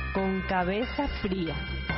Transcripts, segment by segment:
con cabeza fría.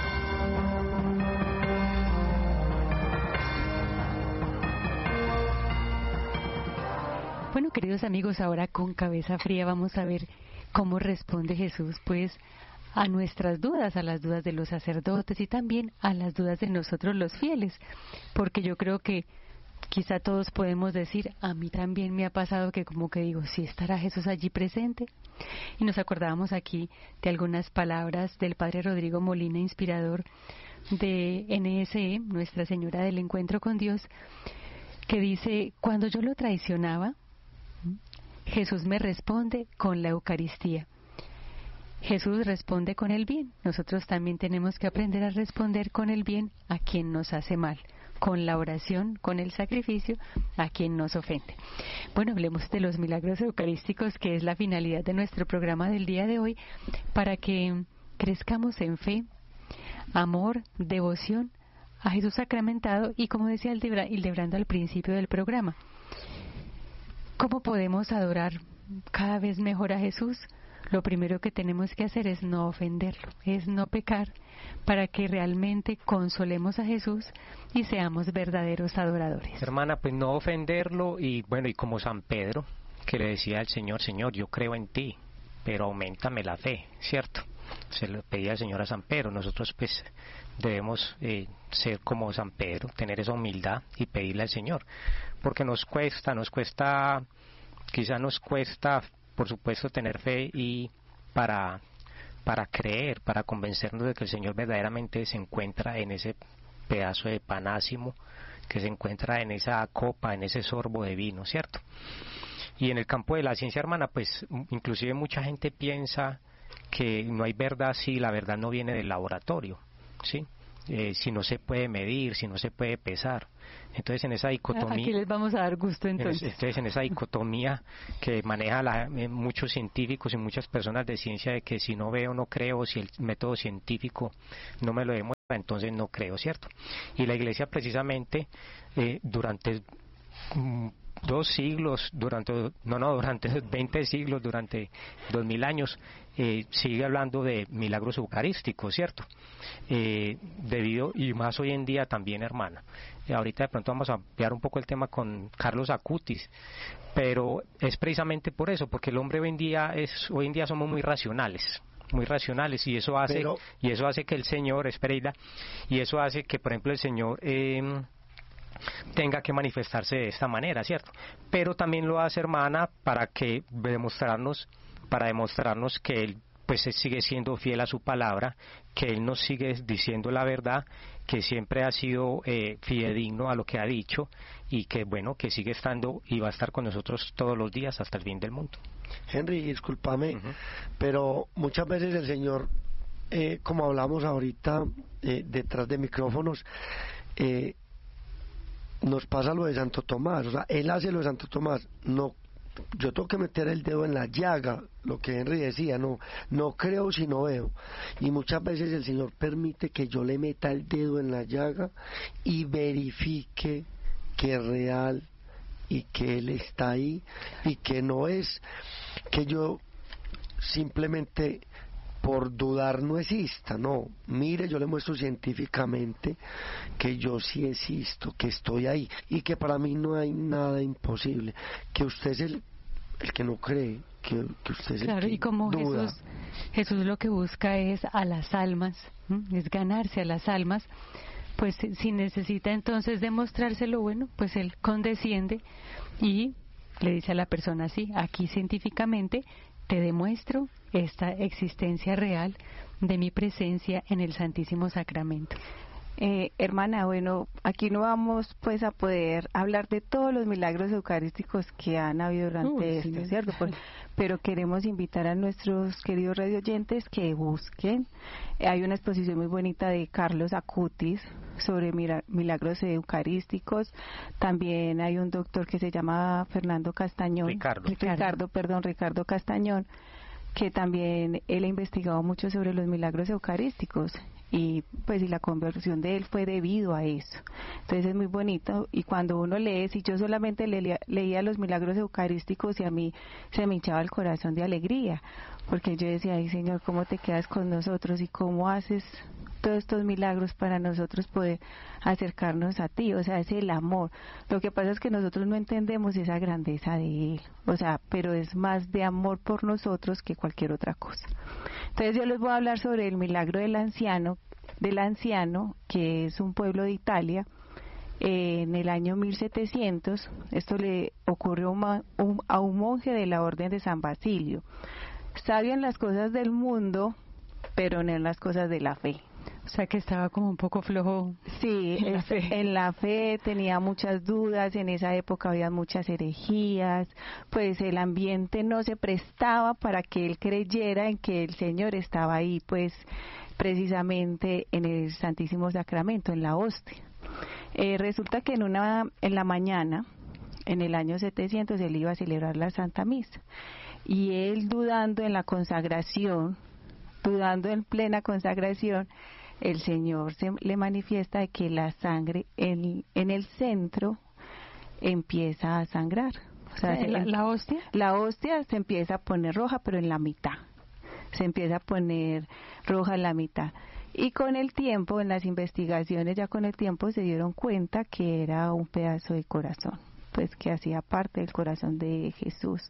Bueno, queridos amigos, ahora con cabeza fría vamos a ver cómo responde Jesús, pues, a nuestras dudas, a las dudas de los sacerdotes y también a las dudas de nosotros los fieles, porque yo creo que quizá todos podemos decir, a mí también me ha pasado que como que digo, ¿sí estará Jesús allí presente? Y nos acordábamos aquí de algunas palabras del Padre Rodrigo Molina, inspirador de NSE, Nuestra Señora del Encuentro con Dios, que dice, cuando yo lo traicionaba, Jesús me responde con la Eucaristía. Jesús responde con el bien. Nosotros también tenemos que aprender a responder con el bien a quien nos hace mal, con la oración, con el sacrificio, a quien nos ofende. Bueno, hablemos de los milagros eucarísticos, que es la finalidad de nuestro programa del día de hoy, para que crezcamos en fe, amor, devoción a Jesús sacramentado y, como decía Hildebrando al principio del programa, ¿cómo podemos adorar cada vez mejor a Jesús? Lo primero que tenemos que hacer es no ofenderlo, es no pecar, para que realmente consolemos a Jesús y seamos verdaderos adoradores. Hermana, pues no ofenderlo y bueno, y como San Pedro, que le decía al Señor, Señor, yo creo en ti, pero auméntame la fe, ¿cierto? Se lo pedía al Señor a San Pedro. Nosotros pues debemos ser como San Pedro, tener esa humildad y pedirle al Señor, porque quizá nos cuesta, por supuesto, tener fe y para creer, para convencernos de que el Señor verdaderamente se encuentra en ese pedazo de panásimo, que se encuentra en esa copa, en ese sorbo de vino, ¿cierto? Y en el campo de la ciencia, hermana, pues inclusive mucha gente piensa que no hay verdad si la verdad no viene del laboratorio, ¿sí? Si no se puede medir, si no se puede pesar. Entonces en esa dicotomía... Aquí les vamos a dar gusto entonces. Entonces en esa dicotomía que maneja muchos científicos y muchas personas de ciencia, de que si no veo no creo, si el método científico no me lo demuestra, entonces no creo, ¿cierto? Y la Iglesia precisamente durante 2 siglos, durante 20 siglos, durante 2000 años, sigue hablando de milagros eucarísticos, ¿cierto? Debido, y más hoy en día también, hermana. Ahorita de pronto vamos a ampliar un poco el tema con Carlos Acutis, pero es precisamente por eso, porque el hombre hoy en día somos muy racionales y eso hace que el Señor, Espereira, y eso hace que, por ejemplo, el Señor tenga que manifestarse de esta manera, ¿cierto? Pero también lo hace, hermana, para demostrarnos que Él pues sigue siendo fiel a su palabra, que Él nos sigue diciendo la verdad, que siempre ha sido fidedigno a lo que ha dicho y que bueno, que sigue estando y va a estar con nosotros todos los días hasta el fin del mundo. Henry, discúlpame, pero muchas veces el Señor, como hablamos ahorita detrás de micrófonos, nos pasa lo de Santo Tomás, o sea, Él hace lo de Santo Tomás, no, yo tengo que meter el dedo en la llaga, lo que Henry decía, no creo si no veo, y muchas veces el Señor permite que yo le meta el dedo en la llaga y verifique que es real y que Él está ahí y que no es que yo simplemente por dudar no exista, no, mire, yo le muestro científicamente que yo sí existo, que estoy ahí y que para mí no hay nada imposible, que usted es el que no cree, que usted es claro, el que y como duda. Jesús lo que busca es a las almas, es ganarse a las almas, pues si necesita entonces demostrárselo, bueno, pues Él condesciende y le dice a la persona así, aquí científicamente te demuestro esta existencia real de mi presencia en el Santísimo Sacramento. Hermana, bueno, aquí no vamos pues a poder hablar de todos los milagros eucarísticos que han habido durante esto, ¿cierto? Pero queremos invitar a nuestros queridos radioyentes que busquen. Hay una exposición muy bonita de Carlos Acutis sobre milagros eucarísticos. También hay un doctor que se llama Fernando Castañón. Ricardo Castañón, que también él ha investigado mucho sobre los milagros eucarísticos. y pues y la conversión de él fue debido a eso. Entonces es muy bonito, y cuando uno lee, si yo solamente leía los milagros eucarísticos, y a mí se me hinchaba el corazón de alegría, porque yo decía, ay Señor, ¿cómo te quedas con nosotros y cómo haces todos estos milagros para nosotros poder acercarnos a ti? O sea, es el amor. Lo que pasa es que nosotros no entendemos esa grandeza de él, o sea, pero es más de amor por nosotros que cualquier otra cosa. Entonces yo les voy a hablar sobre el milagro del anciano, que es un pueblo de Italia. En el año 1700, esto le ocurrió a un monje de la Orden de San Basilio, sabio en las cosas del mundo, pero no en las cosas de la fe. O sea que estaba como un poco flojo. Sí, en la fe tenía muchas dudas, en esa época había muchas herejías, pues el ambiente no se prestaba para que él creyera en que el Señor estaba ahí, pues precisamente en el Santísimo Sacramento, en la hostia. Resulta que en la mañana, en el año 700, él iba a celebrar la Santa Misa, y él dudando en la consagración, dudando en plena consagración, el Señor le manifiesta de que la sangre en el centro empieza a sangrar. O sea, ¿La hostia? La hostia se empieza a poner roja, pero en la mitad. Se empieza a poner roja en la mitad. Y con el tiempo, en las investigaciones, ya con el tiempo se dieron cuenta que era un pedazo de corazón, pues que hacía parte del corazón de Jesús.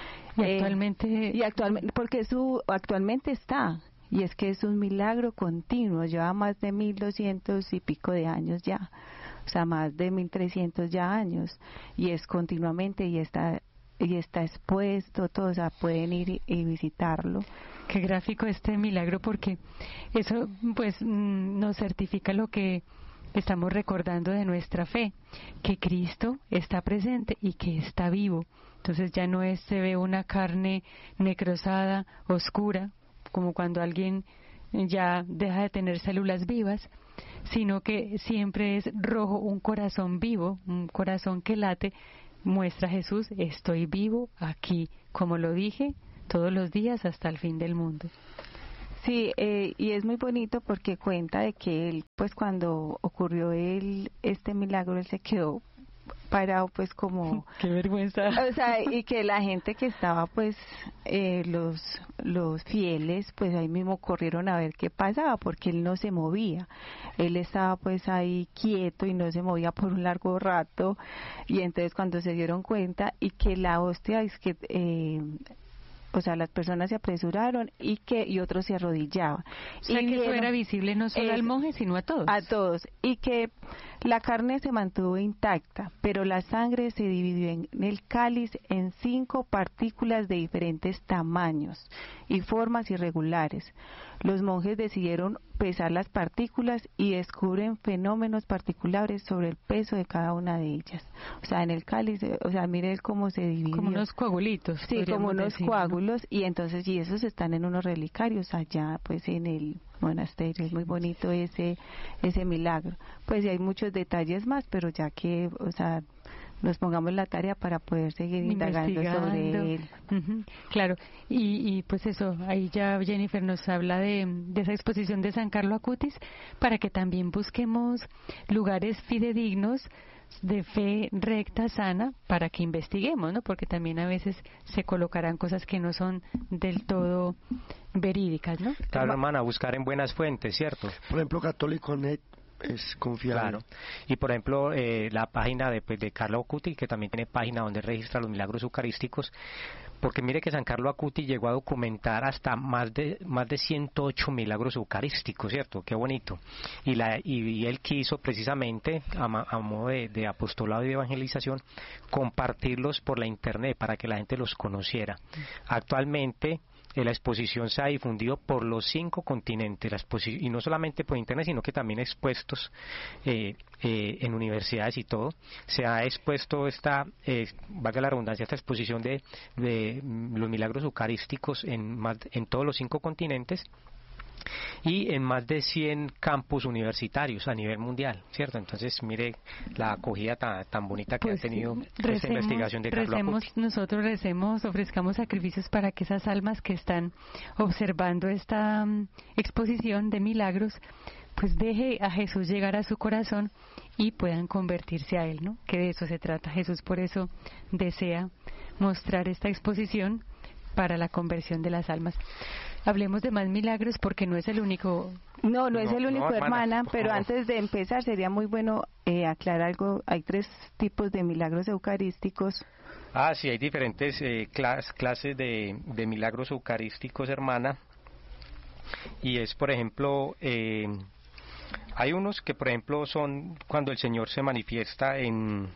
Actualmente porque actualmente está, y es que es un milagro continuo, lleva más de 1200 y pico de años ya, o sea, más de 1300 ya años, y es continuamente, y está expuesto, todos, o sea, pueden ir y visitarlo. Qué gráfico este milagro, porque eso pues nos certifica lo que estamos recordando de nuestra fe, que Cristo está presente y que está vivo. Entonces ya no se ve una carne necrosada, oscura, como cuando alguien ya deja de tener células vivas, sino que siempre es rojo, un corazón vivo, un corazón que late. Muestra Jesús, estoy vivo aquí, como lo dije, todos los días hasta el fin del mundo. Sí, y es muy bonito porque cuenta de que él, pues cuando ocurrió este milagro, él se quedó parado, pues como... ¡Qué vergüenza! O sea, y que la gente que estaba, pues, los fieles, pues ahí mismo corrieron a ver qué pasaba, porque él no se movía. Él estaba, pues, ahí quieto y no se movía por un largo rato, y entonces cuando se dieron cuenta, y que la hostia es que... o sea, las personas se apresuraron y otros se arrodillaban. O sea, que eso era visible no solo al monje, sino a todos. A todos. Y que la carne se mantuvo intacta, pero la sangre se dividió en el cáliz en 5 partículas de diferentes tamaños y formas irregulares. Los monjes decidieron pesar las partículas y descubren fenómenos particulares sobre el peso de cada una de ellas. O sea, en el cáliz, o sea, mire cómo se dividió. Como unos coagulitos. Sí, como unos coágulos, ¿no? Y entonces, y esos están en unos relicarios allá, pues en el monasterio. Es muy bonito ese milagro. Pues y hay muchos detalles más, pero ya que, o sea, nos pongamos la tarea para poder seguir indagando sobre él. Uh-huh. Claro, y pues eso, ahí ya Jennifer nos habla de esa exposición de San Carlo Acutis, para que también busquemos lugares fidedignos de fe recta, sana, para que investiguemos, ¿no? Porque también a veces se colocarán cosas que no son del todo verídicas, ¿no? Claro, hermana, buscar en buenas fuentes, ¿cierto? Por ejemplo, Católico.net es confiable. Claro. Y por ejemplo, la página de Carlo Acutis, que también tiene página donde registra los milagros eucarísticos, porque mire que San Carlo Acutis llegó a documentar hasta más de 108 milagros eucarísticos, ¿cierto? Qué bonito. Y él quiso precisamente, a modo de apostolado y de evangelización, compartirlos por la internet para que la gente los conociera. Actualmente la exposición se ha difundido por los 5 continentes, y no solamente por internet, sino que también expuestos en universidades y todo. Se ha expuesto valga la redundancia, esta exposición de los milagros eucarísticos en todos los 5 continentes. y en más de 100 campus universitarios a nivel mundial, ¿cierto? Entonces, mire la acogida tan bonita que ha tenido esta investigación de Carlo Acuti. Nosotros recemos, ofrezcamos sacrificios para que esas almas que están observando esta exposición de milagros, pues deje a Jesús llegar a su corazón y puedan convertirse a Él, ¿no? Que de eso se trata. Jesús por eso desea mostrar esta exposición para la conversión de las almas. Hablemos de más milagros porque no es el único. No es el único, hermana, pero antes de empezar sería muy bueno aclarar algo. Hay 3 tipos de milagros eucarísticos. Sí, hay diferentes clases de milagros eucarísticos, hermana. Y es, por ejemplo, hay unos que, por ejemplo, son cuando el Señor se manifiesta en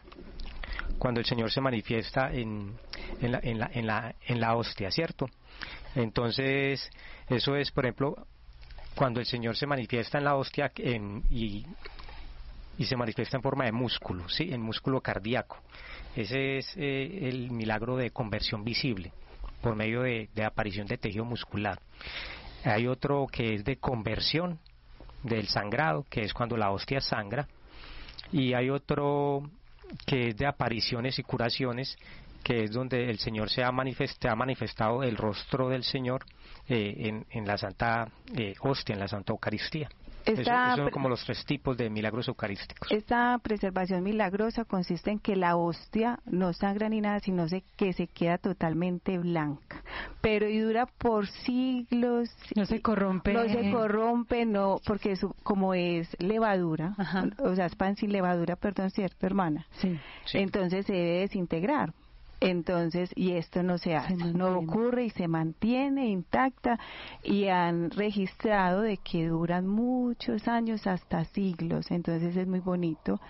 la hostia, ¿cierto? Entonces, eso es, por ejemplo, cuando el Señor se manifiesta en la hostia y se manifiesta en forma de músculo, ¿sí? En músculo cardíaco. Ese es el milagro de conversión visible, por medio de aparición de tejido muscular. Hay otro que es de conversión del sangrado, que es cuando la hostia sangra, y hay otro que es de apariciones y curaciones, que es donde el Señor se ha manifestado el rostro del Señor en la Santa Hostia, en la Santa Eucaristía. Esos son como los 3 tipos de milagros eucarísticos. Esta preservación milagrosa consiste en que la hostia no sangra ni nada, sino que se queda totalmente blanca, pero y dura por siglos. No se corrompe. No, porque como es levadura, o sea, es pan sin levadura, perdón, ¿cierto, hermana? Sí. Entonces se debe desintegrar. Entonces, y esto no se hace, no ocurre y se mantiene intacta, y han registrado de que duran muchos años, hasta siglos. Entonces es muy bonito.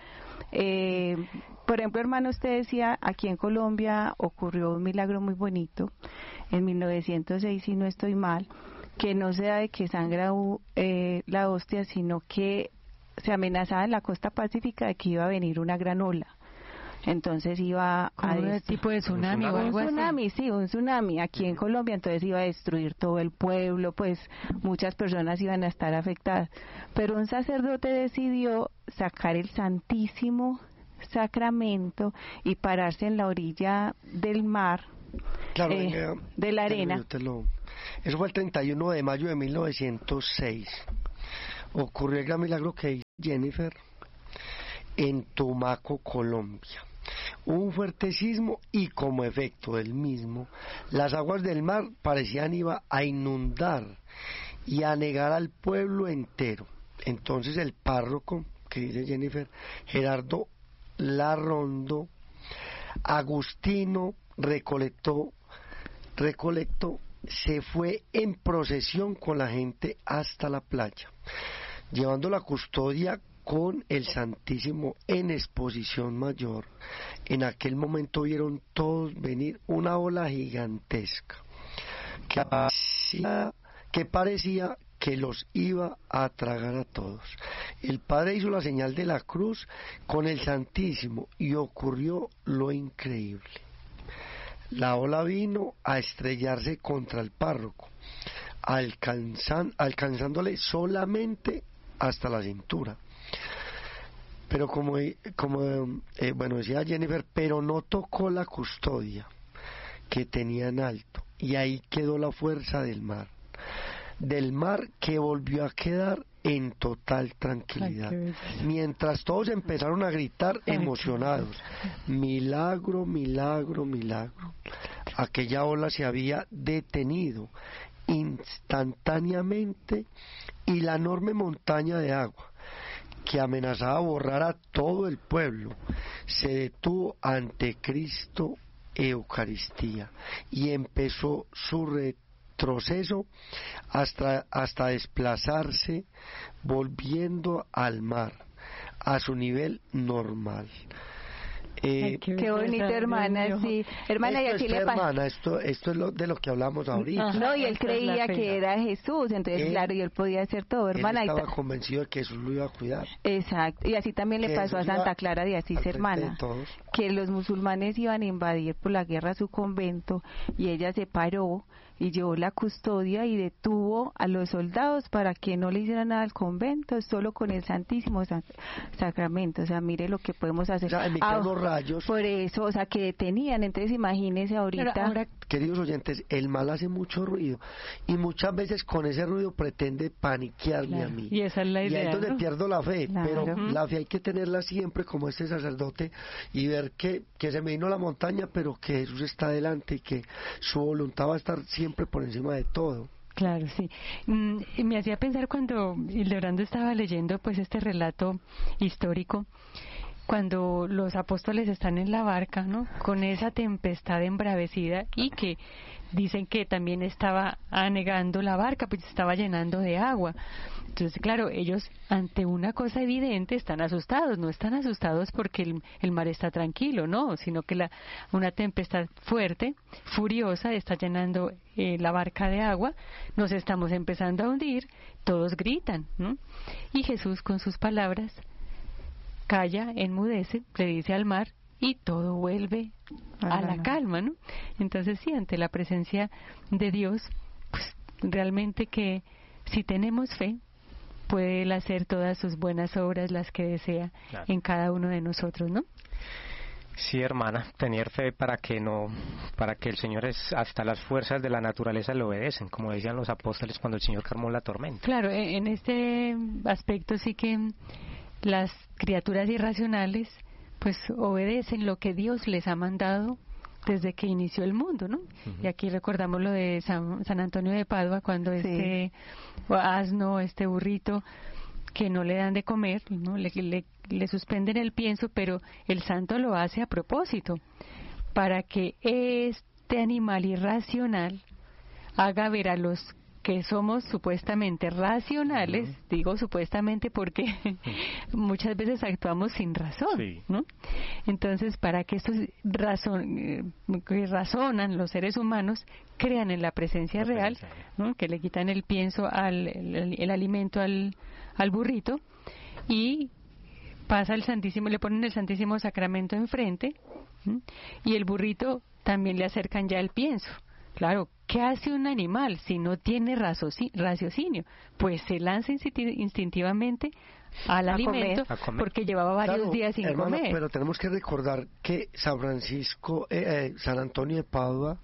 Por ejemplo, hermano, usted decía, aquí en Colombia ocurrió un milagro muy bonito en 1906, si no estoy mal, que no se da de que sangra la hostia, sino que se amenazaba en la costa pacífica de que iba a venir una gran ola. Entonces iba un tipo de tsunami o algo así. Un tsunami aquí en Colombia, entonces iba a destruir todo el pueblo, pues muchas personas iban a estar afectadas. Pero un sacerdote decidió sacar el Santísimo Sacramento y pararse en la orilla del mar, de la arena. Eso fue el 31 de mayo de 1906. Ocurrió el gran milagro que hizo Jennifer en Tumaco, Colombia. Un fuerte sismo y como efecto del mismo, las aguas del mar parecían iba a inundar y a anegar al pueblo entero. Entonces el párroco, que dice Jennifer, Gerardo Larrondo Agustino recolectó, se fue en procesión con la gente hasta la playa, llevando la custodia con el Santísimo en exposición mayor. En aquel momento vieron todos venir una ola gigantesca que parecía que los iba a tragar a todos. El Padre hizo la señal de la cruz con el Santísimo y ocurrió lo increíble. La ola vino a estrellarse contra el párroco, alcanzándole solamente hasta la cintura. Pero como decía Jennifer, pero no tocó la custodia que tenía en alto, y ahí quedó la fuerza del mar que volvió a quedar en total tranquilidad, mientras todos empezaron a gritar emocionados: milagro, milagro, milagro. Aquella ola se había detenido instantáneamente y la enorme montaña de agua que amenazaba borrar a todo el pueblo se detuvo ante Cristo Eucaristía y empezó su retroceso hasta desplazarse, volviendo al mar a su nivel normal. Qué bonito, hermana, sí. Hermana, y así le pasa. Hermana, esto es de lo que hablamos ahorita. No, y él creía que era Jesús, entonces claro, y él podía hacer todo, hermana. Él estaba convencido de que Jesús lo iba a cuidar. Exacto, y así también le pasó a Santa Clara de Asís, hermana, que los musulmanes iban a invadir por la guerra su convento, y ella se paró y llevó la custodia y detuvo a los soldados para que no le hicieran nada al convento, solo con el Santísimo Sacramento. O sea, mire lo que podemos hacer. O sea, emitir los rayos. Por eso, o sea, que detenían. Entonces, imagínese ahorita. Ahora, queridos oyentes, el mal hace mucho ruido y muchas veces con ese ruido pretende paniquearme a mí. Y esa es la idea. Y ahí es donde pierdo la fe. Claro. Pero la fe hay que tenerla siempre como este sacerdote y ver que se me vino la montaña, pero que Jesús está adelante y que su voluntad va a estar siempre por encima de todo. Claro, sí. Y me hacía pensar cuando Hildebrando estaba leyendo pues este relato histórico, cuando los apóstoles están en la barca, ¿no? Con esa tempestad embravecida y que dicen que también estaba anegando la barca, pues estaba llenando de agua. Entonces, claro, ellos ante una cosa evidente están asustados, no están asustados porque el mar está tranquilo, no, sino que una tempestad fuerte, furiosa, está llenando la barca de agua, nos estamos empezando a hundir, todos gritan, ¿no? Y Jesús con sus palabras calla, enmudece, le dice al mar y todo vuelve a la calma, ¿no? Entonces sí, ante la presencia de Dios, pues realmente que si tenemos fe, puede Él hacer todas sus buenas obras, las que desea, claro, en cada uno de nosotros, ¿no? Sí, hermana, tener fe para que el Señor hasta las fuerzas de la naturaleza le obedecen, como decían los apóstoles cuando el Señor calmó la tormenta. Claro, en este aspecto sí que las criaturas irracionales pues obedecen lo que Dios les ha mandado desde que inició el mundo, ¿no? Uh-huh. Y aquí recordamos lo de San Antonio de Padua, cuando este asno, este burrito que no le dan de comer, ¿no? Le suspenden el pienso, pero el santo lo hace a propósito, para que este animal irracional haga ver a los que somos supuestamente racionales, digo supuestamente porque muchas veces actuamos sin razón, ¿no? Entonces, para que estos que razonan los seres humanos crean en la presencia real, ¿no? Que le quitan el pienso el alimento al burrito y pasa el Santísimo, le ponen el Santísimo Sacramento enfrente, ¿sí? Y el burrito también le acercan ya el pienso. Claro, ¿qué hace un animal si no tiene raciocinio? Pues se lanza instintivamente al alimento porque llevaba varios días sin comer. Pero tenemos que recordar que San Francisco, San Antonio de Padua,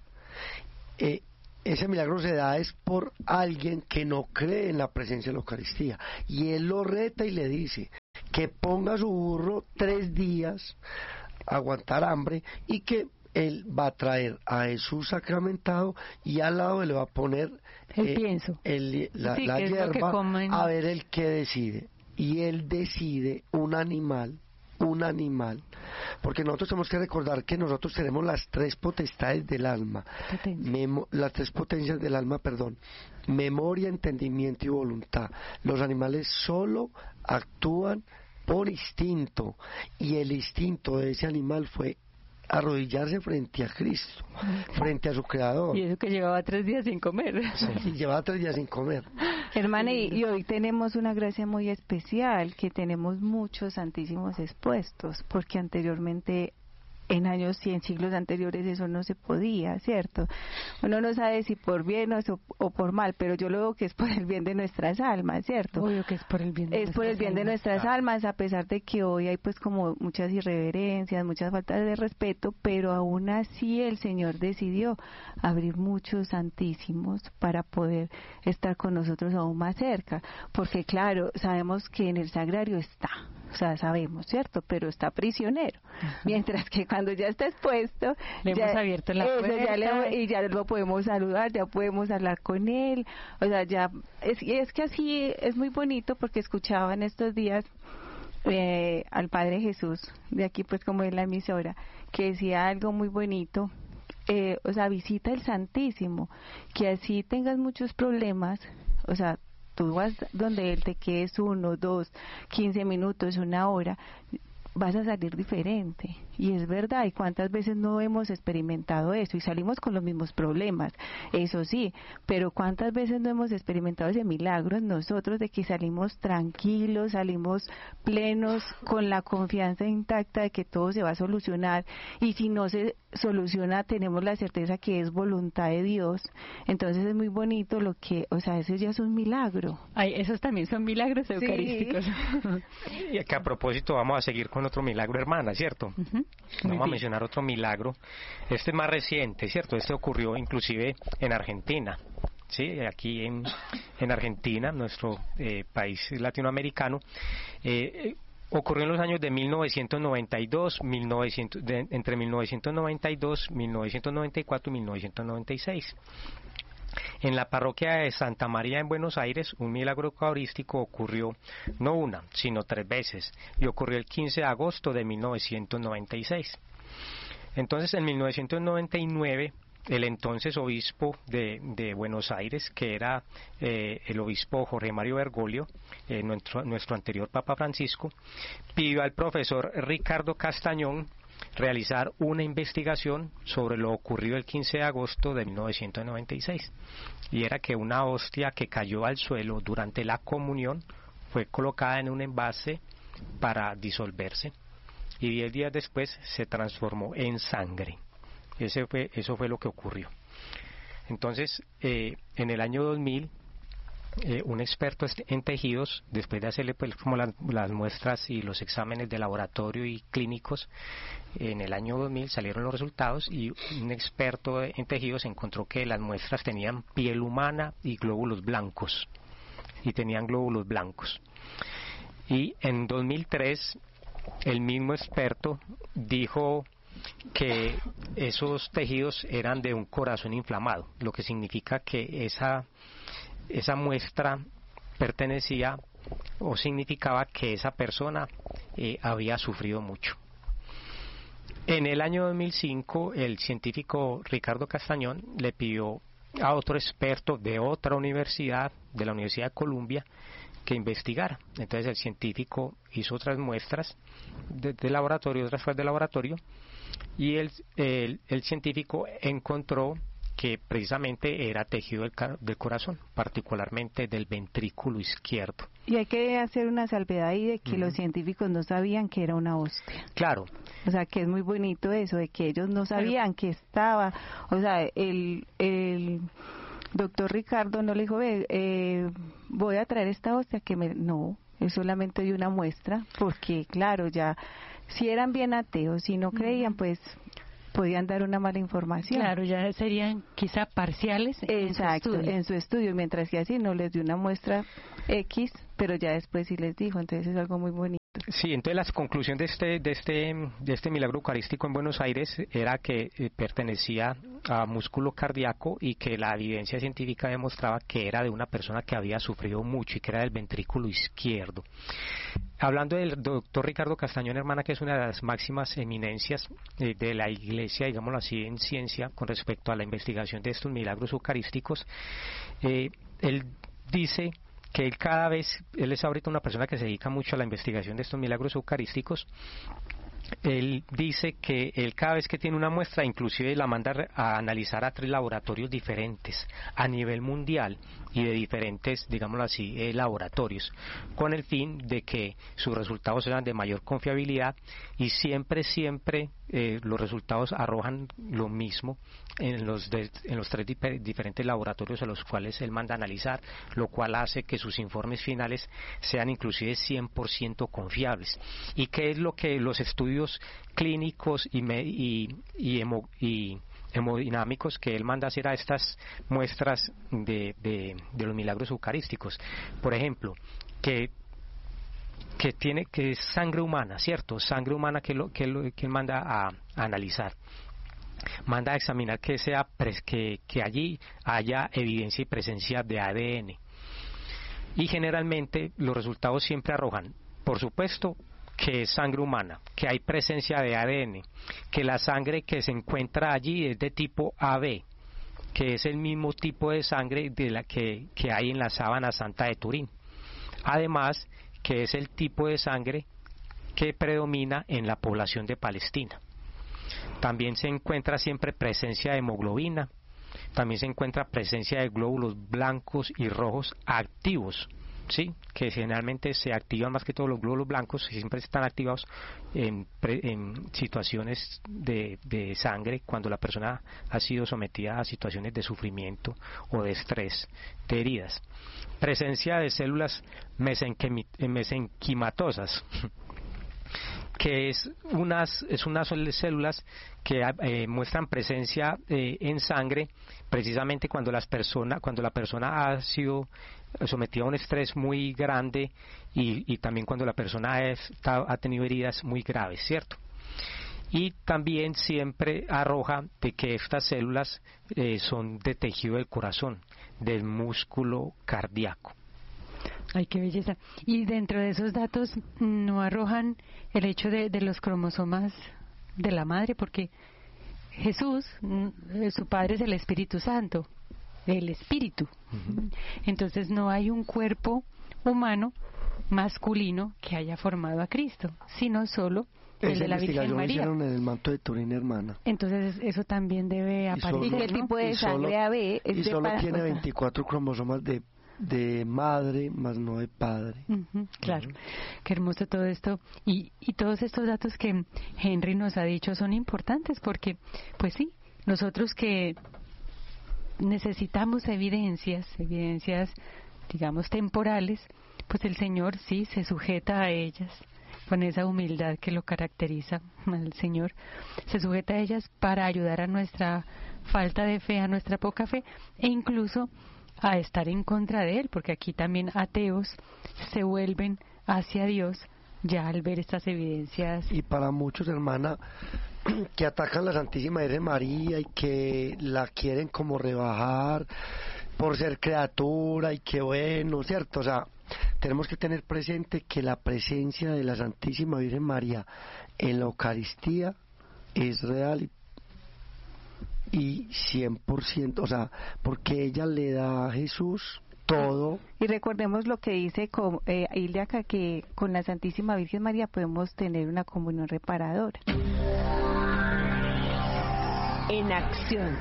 ese milagro se da es por alguien que no cree en la presencia de la Eucaristía. Y él lo reta y le dice que ponga su burro 3 días a aguantar hambre y que él va a traer a Jesús sacramentado y al lado le va a poner el pienso, la hierba, a ver el que decide. Y él decide un animal, porque nosotros tenemos que recordar que nosotros tenemos las 3 potestades del alma, las 3 potencias del alma, memoria, entendimiento y voluntad. Los animales solo actúan por instinto, y el instinto de ese animal fue arrodillarse frente a Cristo, frente a su Creador. Y eso que llevaba 3 días sin comer. Sí, llevaba 3 días sin comer. Hermana, y hoy tenemos una gracia muy especial, que tenemos muchos santísimos expuestos, porque anteriormente, en años y en siglos anteriores, eso no se podía, ¿cierto? Uno no sabe si por bien o por mal, pero yo lo veo que es por el bien de nuestras almas, ¿cierto? Obvio que es por el bien de nuestras almas, a pesar de que hoy hay pues como muchas irreverencias, muchas faltas de respeto, pero aún así el Señor decidió abrir muchos santísimos para poder estar con nosotros aún más cerca, porque claro, sabemos que en el sagrario está, o sea, sabemos, ¿cierto? Pero está prisionero, mientras que cuando ya está expuesto, le hemos abierto la puerta y ya lo podemos saludar, ya podemos hablar con él, o sea, ya es que así es muy bonito, porque escuchaba en estos días al Padre Jesús, de aquí pues como es la emisora, que decía algo muy bonito, o sea, visita el Santísimo, que así tengas muchos problemas, o sea, tú vas donde él, te quedes 1, 2, 15 minutos, 1 hora, vas a salir diferente. y es verdad, y cuántas veces no hemos experimentado eso y salimos con los mismos problemas, eso sí, pero cuántas veces no hemos experimentado ese milagro en nosotros de que salimos tranquilos, salimos plenos, con la confianza intacta de que todo se va a solucionar, y si no se soluciona tenemos la certeza que es voluntad de Dios. Entonces es muy bonito lo que, o sea, eso ya es un milagro. Ay, esos también son milagros eucarísticos. Y que a propósito vamos a seguir con otro milagro, hermana, ¿cierto? Vamos a mencionar otro milagro. Este es más reciente, ¿cierto? Este ocurrió inclusive en Argentina. Sí, aquí en Argentina, nuestro país latinoamericano, ocurrió en los años de 1992, entre 1992, 1994 y 1996. En la parroquia de Santa María en Buenos Aires, un milagro eucarístico ocurrió no una, sino 3 veces, y ocurrió el 15 de agosto de 1996. Entonces, en 1999, el entonces obispo de Buenos Aires, que era el obispo Jorge Mario Bergoglio, nuestro anterior Papa Francisco, pidió al profesor Ricardo Castañón realizar una investigación sobre lo ocurrido el 15 de agosto de 1996, y era que una hostia que cayó al suelo durante la comunión fue colocada en un envase para disolverse, y 10 días después se transformó en sangre. Eso fue lo que ocurrió. Entonces, en el año 2000, un experto en tejidos, después de hacerle pues como las muestras y los exámenes de laboratorio y clínicos, en el año 2000 salieron los resultados, y un experto en tejidos encontró que las muestras tenían piel humana y glóbulos blancos, y en 2003 el mismo experto dijo que esos tejidos eran de un corazón inflamado, lo que significa que esa muestra pertenecía o significaba que esa persona había sufrido mucho. En el año 2005, el científico Ricardo Castañón le pidió a otro experto de otra universidad, de la Universidad de Columbia, que investigara. Entonces el científico hizo otras muestras de laboratorio, otras pruebas de laboratorio, y el científico encontró que precisamente era tejido del corazón, particularmente del ventrículo izquierdo. Y hay que hacer una salvedad ahí de que los científicos no sabían que era una hostia. Claro. O sea, que es muy bonito eso, de que ellos no sabían que estaba, o sea, el doctor Ricardo no le dijo, voy a traer esta hostia no, él solamente dio una muestra, porque claro, ya, si eran bien ateos, si no creían, pues podían dar una mala información. Claro, ya serían quizá parciales. Exacto, en su estudio, mientras que así no les dio una muestra X, pero ya después sí les dijo, entonces es algo muy bonito. Sí, entonces la conclusión de este milagro eucarístico en Buenos Aires era que pertenecía a músculo cardíaco, y que la evidencia científica demostraba que era de una persona que había sufrido mucho y que era del ventrículo izquierdo. Hablando del doctor Ricardo Castañón, hermana, que es una de las máximas eminencias de la Iglesia, digámoslo así, en ciencia con respecto a la investigación de estos milagros eucarísticos, él dice que él es ahorita una persona que se dedica mucho a la investigación de estos milagros eucarísticos. Él dice que él cada vez que tiene una muestra, inclusive la manda a analizar a 3 laboratorios diferentes a nivel mundial, y de diferentes, digámoslo así, laboratorios, con el fin de que sus resultados sean de mayor confiabilidad, y siempre los resultados arrojan lo mismo en los 3 diferentes laboratorios a los cuales él manda a analizar, lo cual hace que sus informes finales sean inclusive 100% confiables. ¿Y qué es lo que los estudios clínicos y hemodinámicos que él manda hacer a estas muestras de los milagros eucarísticos? Por ejemplo, que es sangre humana, ¿cierto? Sangre humana que él manda a analizar. Manda a examinar que allí haya evidencia y presencia de ADN. Y generalmente los resultados siempre arrojan, por supuesto, que es sangre humana, que hay presencia de ADN, que la sangre que se encuentra allí es de tipo AB, que es el mismo tipo de sangre de la que hay en la sábana santa de Turín. Además, que es el tipo de sangre que predomina en la población de Palestina. También se encuentra siempre presencia de hemoglobina, también se encuentra presencia de glóbulos blancos y rojos activos, ¿sí? Que generalmente se activan más que todos los glóbulos blancos, siempre están activados en situaciones de sangre, cuando la persona ha sido sometida a situaciones de sufrimiento o de estrés, de heridas. Presencia de células mesenquimatosas, que es unas células que muestran presencia en sangre precisamente cuando la persona ha sido sometida a un estrés muy grande y también cuando la persona ha tenido heridas muy graves, ¿cierto? Y también siempre arroja de que estas células son de tejido del corazón, del músculo cardíaco. Ay, qué belleza. Y dentro de esos datos no arrojan el hecho de los cromosomas de la madre, porque Jesús, su padre es el Espíritu Santo, el Espíritu. Uh-huh. Entonces no hay un cuerpo humano masculino que haya formado a Cristo, sino solo el de la Virgen María. Hicieron en el manto de Turín, hermana. Entonces eso también debe aparecer. ¿Y qué tipo de sangre AB? Y solo tiene 24 cromosomas de madre, más no de padre. Uh-huh, claro, qué hermoso todo esto. Y todos estos datos que Henry nos ha dicho son importantes porque, pues sí, nosotros que necesitamos evidencias, digamos, temporales, pues el Señor sí se sujeta a ellas con esa humildad que lo caracteriza al Señor, se sujeta a ellas para ayudar a nuestra falta de fe, a nuestra poca fe, e incluso a estar en contra de Él, porque aquí también ateos se vuelven hacia Dios ya al ver estas evidencias. Y para muchos, hermana, que atacan la Santísima Virgen María y que la quieren como rebajar por ser criatura y que bueno, ¿cierto? O sea, tenemos que tener presente que la presencia de la Santísima Virgen María en la Eucaristía es real y 100%, o sea, porque ella le da a Jesús todo. Y recordemos lo que dice Iliaca, que con la Santísima Virgen María podemos tener una comunión reparadora. En acción.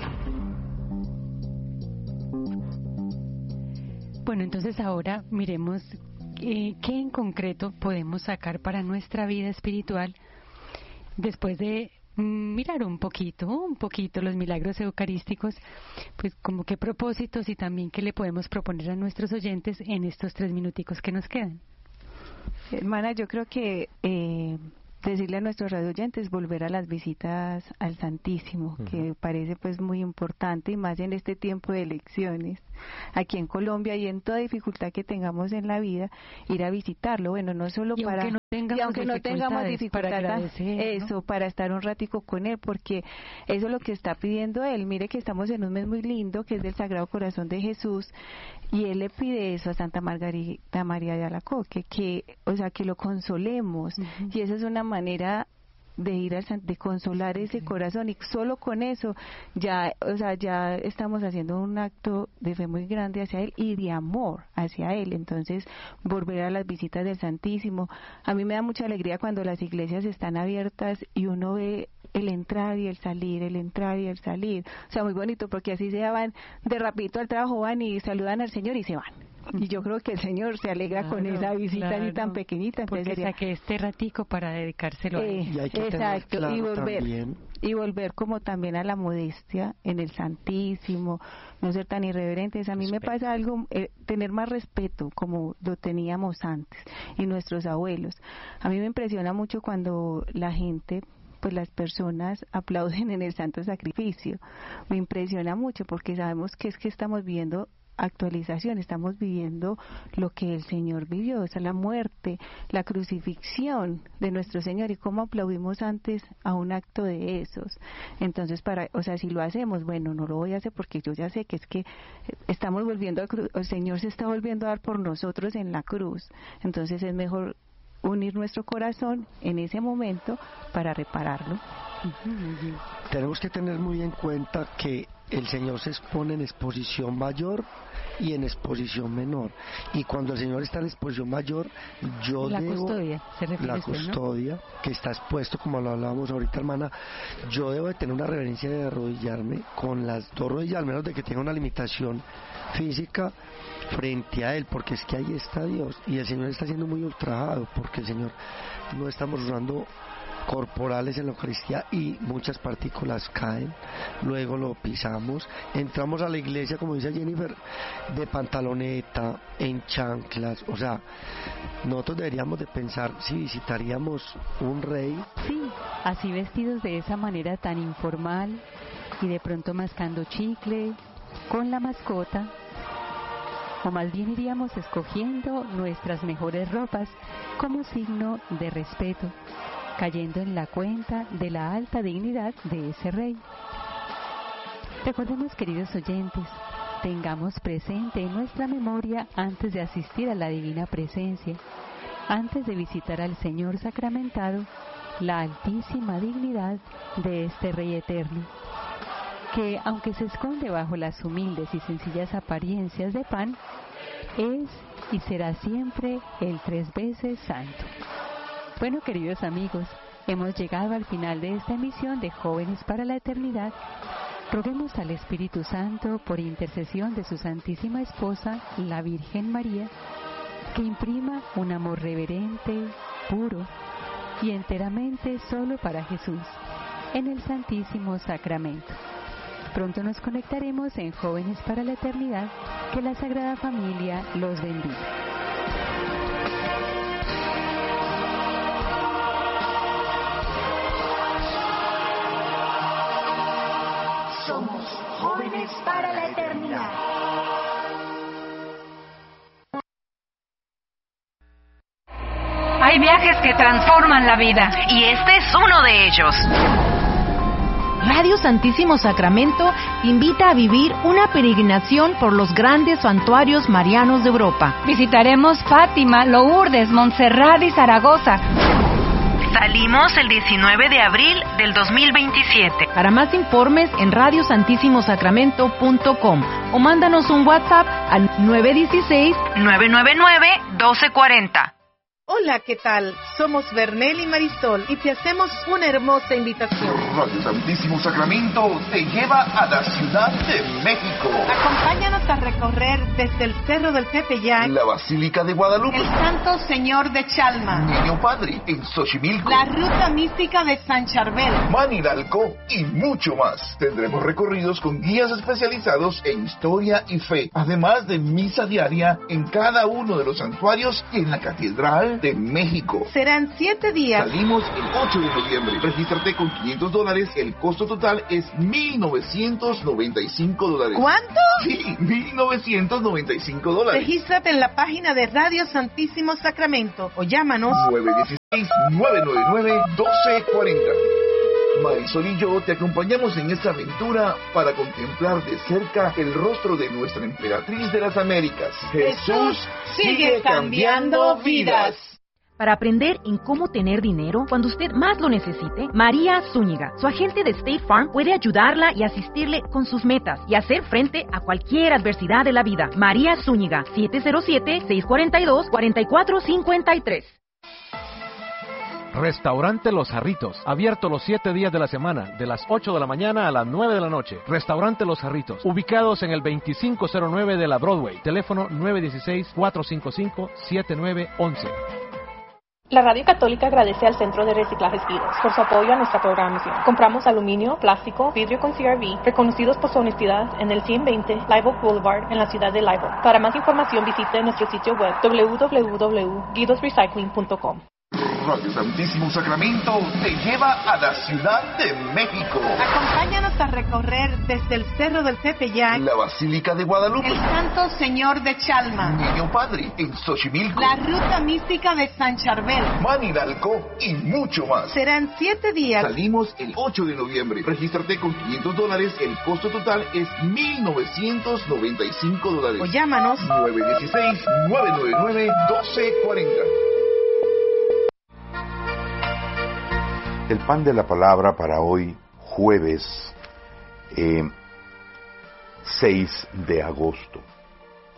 Bueno, entonces ahora miremos qué en concreto podemos sacar para nuestra vida espiritual después de mirar un poquito los milagros eucarísticos, pues como qué propósitos y también qué le podemos proponer a nuestros oyentes en estos 3 minuticos que nos quedan. Hermana, yo creo que decirle a nuestros radioyentes volver a las visitas al Santísimo, uh-huh, que parece pues muy importante y más en este tiempo de elecciones aquí en Colombia y en toda dificultad que tengamos en la vida, ir a visitarlo, bueno, no solo para aunque no tengamos dificultad, eso, ¿no? Para estar un ratico con él, porque eso es lo que está pidiendo él. Mire que estamos en un mes muy lindo, que es del Sagrado Corazón de Jesús, y él le pide eso a Santa Margarita María de Alacoque, que lo consolemos, uh-huh, y esa es una manera de ir de consolar ese corazón, y solo con eso ya estamos haciendo un acto de fe muy grande hacia él y de amor hacia él. Entonces, volver a las visitas del Santísimo, a mí me da mucha alegría cuando las iglesias están abiertas y uno ve el entrar y el salir, o sea, muy bonito, porque así se van de rapidito al trabajo, van y saludan al Señor y se van. Y yo creo que el Señor se alegra con esa visita así tan pequeñita. Porque saqué este ratico para dedicárselo a él. Y hay que exacto, claro, y volver como también a la modestia en el Santísimo, no ser tan irreverentes. A mí me pasa algo, tener más respeto como lo teníamos antes y nuestros abuelos. A mí me impresiona mucho cuando la gente, pues las personas aplauden en el Santo Sacrificio. Me impresiona mucho porque sabemos que es que estamos viviendo actualización, estamos viviendo lo que el Señor vivió, o sea, la muerte, la crucifixión de nuestro Señor, y cómo aplaudimos antes a un acto de esos. Entonces, si lo hacemos, bueno, no lo voy a hacer porque yo ya sé que es que estamos volviendo el Señor se está volviendo a dar por nosotros en la cruz. Entonces es mejor unir nuestro corazón en ese momento para repararlo. Tenemos que tener muy en cuenta que el Señor se expone en exposición mayor y en exposición menor. Y cuando el Señor está en exposición mayor, yo la debo... custodia, se refiere la usted, ¿no? custodia, que está expuesto, como lo hablábamos ahorita, hermana, yo debo de tener una reverencia de arrodillarme con las dos rodillas, al menos de que tenga una limitación física frente a Él, porque es que ahí está Dios, y el Señor está siendo muy ultrajado, porque el Señor no estamos usando corporales en la Eucaristía y muchas partículas caen, luego lo pisamos, entramos a la iglesia, como dice Jennifer, de pantaloneta, en chanclas, o sea, nosotros deberíamos de pensar si visitaríamos un rey. Sí, así vestidos de esa manera tan informal y de pronto mascando chicle, con la mascota, o más bien iríamos escogiendo nuestras mejores ropas como signo de respeto, cayendo en la cuenta de la alta dignidad de ese rey. Recordemos, queridos oyentes, tengamos presente en nuestra memoria antes de asistir a la divina presencia, antes de visitar al Señor sacramentado, la altísima dignidad de este Rey eterno, que aunque se esconde bajo las humildes y sencillas apariencias de pan, es y será siempre el 3 veces santo. Bueno, queridos amigos, hemos llegado al final de esta emisión de Jóvenes para la Eternidad. Roguemos al Espíritu Santo, por intercesión de su Santísima Esposa, la Virgen María, que imprima un amor reverente, puro y enteramente solo para Jesús, en el Santísimo Sacramento. Pronto nos conectaremos en Jóvenes para la Eternidad. Que la Sagrada Familia los bendiga. Somos Jóvenes para la Eternidad. Hay viajes que transforman la vida, y este es uno de ellos. Radio Santísimo Sacramento te invita a vivir una peregrinación por los grandes santuarios marianos de Europa. Visitaremos Fátima, Lourdes, Montserrat y Zaragoza. Salimos el 19 de abril del 2027. Para más informes en radiosantissimosacramento.com o mándanos un WhatsApp al 916-999-1240. Hola, ¿qué tal? Somos Bernel y Marisol y te hacemos una hermosa invitación. Radio Santísimo Sacramento te lleva a la Ciudad de México. Acompáñanos a recorrer desde el Cerro del Tepeyac, la Basílica de Guadalupe, el Santo Señor de Chalma, Niño Padre en Xochimilco, la Ruta Mística de San Charbel, Manidalco y mucho más. Tendremos recorridos con guías especializados en historia y fe, además de misa diaria en cada uno de los santuarios y en la Catedral de México. Serán 7 días. Salimos el 8 de noviembre. Regístrate con $500. El costo total es $1,995. ¿Cuánto? Sí, $1,995. Regístrate en la página de Radio Santísimo Sacramento o llámanos 916-999-1240. Marisol y yo te acompañamos en esta aventura para contemplar de cerca el rostro de nuestra emperatriz de las Américas. Jesús sigue cambiando vidas. Para aprender en cómo tener dinero cuando usted más lo necesite, María Zúñiga, su agente de State Farm, puede ayudarla y asistirle con sus metas y hacer frente a cualquier adversidad de la vida. María Zúñiga, 707-642-4453. Restaurante Los Jarritos, abierto los 7 días de la semana, de las 8 de la mañana a las 9 de la noche. Restaurante Los Jarritos, ubicados en el 2509 de la Broadway, teléfono 916-455-7911. La Radio Católica agradece al Centro de Reciclajes Vidos por su apoyo a nuestra programación. Compramos aluminio, plástico, vidrio con CRV, reconocidos por su honestidad en el 120 Live Oak Boulevard en la ciudad de Live Oak. Para más información visite nuestro sitio web www.guidosrecycling.com. Radio Santísimo Sacramento te lleva a la Ciudad de México. Acompáñanos a recorrer desde el Cerro del Tepeyac, la Basílica de Guadalupe, el Santo Señor de Chalma, Niño Padre en Xochimilco, la Ruta Mística de San Charbel, Manidalco y mucho más. Serán 7 días. Salimos el 8 de noviembre. Regístrate con $500. El costo total es $1,995. O llámanos 916-999-1240. El pan de la palabra para hoy, jueves 6 de agosto.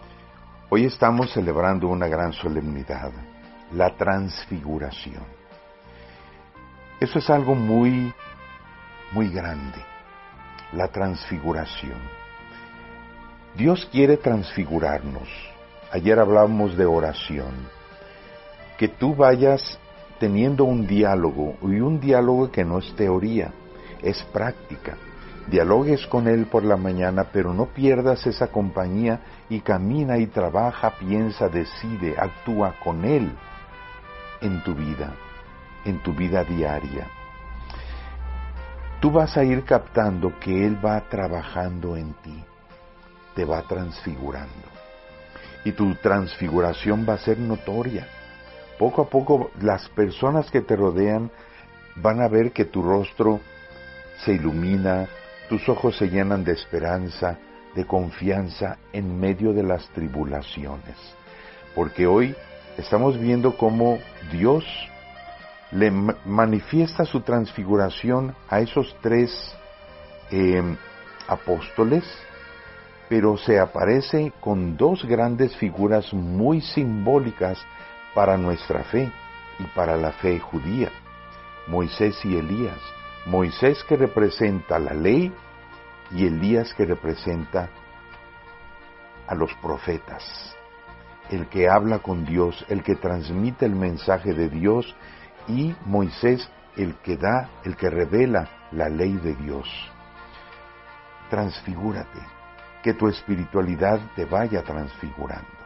Hoy estamos celebrando una gran solemnidad, la transfiguración. Eso es algo muy, muy grande, la transfiguración. Dios quiere transfigurarnos. Ayer hablábamos de oración. Que tú vayas teniendo un diálogo, y un diálogo que no es teoría, es práctica. Dialogues con Él por la mañana, pero no pierdas esa compañía y camina y trabaja, piensa, decide, actúa con Él en tu vida diaria. Tú vas a ir captando que Él va trabajando en ti, te va transfigurando. Y tu transfiguración va a ser notoria. Poco a poco las personas que te rodean van a ver que tu rostro se ilumina, tus ojos se llenan de esperanza, de confianza en medio de las tribulaciones. Porque hoy estamos viendo cómo Dios le manifiesta su transfiguración a esos 3 apóstoles, pero se aparece con 2 grandes figuras muy simbólicas para nuestra fe y para la fe judía, Moisés y Elías. Moisés, que representa la ley, y Elías, que representa a los profetas, el que habla con Dios, el que transmite el mensaje de Dios, y Moisés, el que revela la ley de Dios. Transfigúrate, que tu espiritualidad te vaya transfigurando.